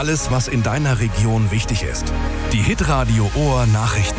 Alles, was in deiner Region wichtig ist. Die Hitradio Ohr Nachrichten.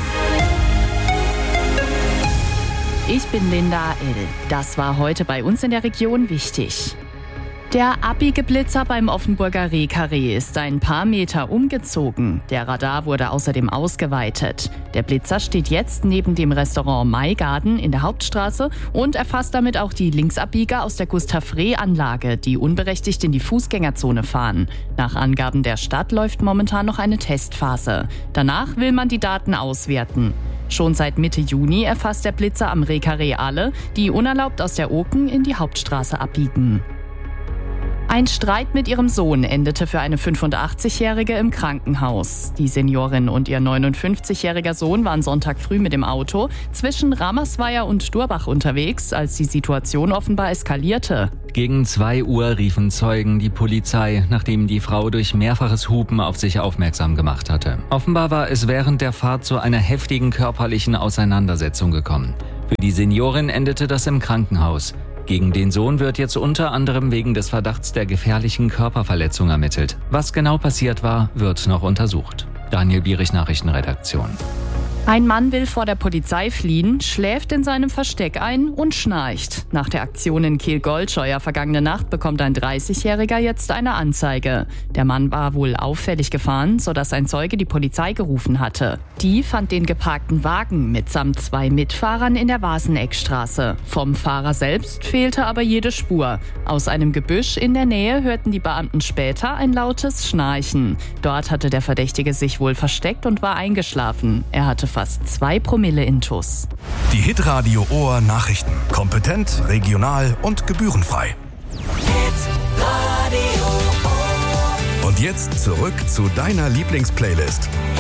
Ich bin Linda L. Das war heute bei uns in der Region wichtig. Der Abbiege-Blitzer beim Offenburger Rehkarree ist ein paar Meter umgezogen. Der Radar wurde außerdem ausgeweitet. Der Blitzer steht jetzt neben dem Restaurant Maigarden in der Hauptstraße und erfasst damit auch die Linksabbieger aus der Gustav-Reh-Anlage, die unberechtigt in die Fußgängerzone fahren. Nach Angaben der Stadt läuft momentan noch eine Testphase. Danach will man die Daten auswerten. Schon seit Mitte Juni erfasst der Blitzer am Rehkarree alle, die unerlaubt aus der Oken in die Hauptstraße abbiegen. Ein Streit mit ihrem Sohn endete für eine 85-Jährige im Krankenhaus. Die Seniorin und ihr 59-jähriger Sohn waren Sonntag früh mit dem Auto zwischen Ramersweier und Durbach unterwegs, als die Situation offenbar eskalierte. Gegen 2 Uhr riefen Zeugen die Polizei, nachdem die Frau durch mehrfaches Hupen auf sich aufmerksam gemacht hatte. Offenbar war es während der Fahrt zu einer heftigen körperlichen Auseinandersetzung gekommen. Für die Seniorin endete das im Krankenhaus. Gegen den Sohn wird jetzt unter anderem wegen des Verdachts der gefährlichen Körperverletzung ermittelt. Was genau passiert war, wird noch untersucht. Daniel Bierich, Nachrichtenredaktion. Ein Mann will vor der Polizei fliehen, schläft in seinem Versteck ein und schnarcht. Nach der Aktion in Kehl-Goldscheuer vergangene Nacht bekommt ein 30-Jähriger jetzt eine Anzeige. Der Mann war wohl auffällig gefahren, sodass ein Zeuge die Polizei gerufen hatte. Die fand den geparkten Wagen mitsamt 2 Mitfahrern in der Waseneckstraße. Vom Fahrer selbst fehlte aber jede Spur. Aus einem Gebüsch in der Nähe hörten die Beamten später ein lautes Schnarchen. Dort hatte der Verdächtige sich wohl versteckt und war eingeschlafen. Er hatte fast 2 Promille Intus. Die Hitradio Ohr Nachrichten. Kompetent, regional und gebührenfrei. Hitradio Ohr. Und jetzt zurück zu deiner Lieblingsplaylist.